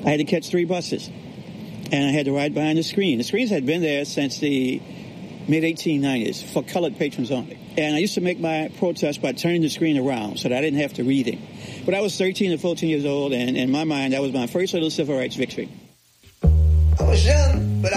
I had to catch 3 buses, and I had to ride behind the screen. The screens had been there since the mid-1890s for colored patrons only. And I used to make my protest by turning the screen around so that I didn't have to read it. But I was 13 or 14 years old, and in my mind, that was my first little civil rights victory. I was young, but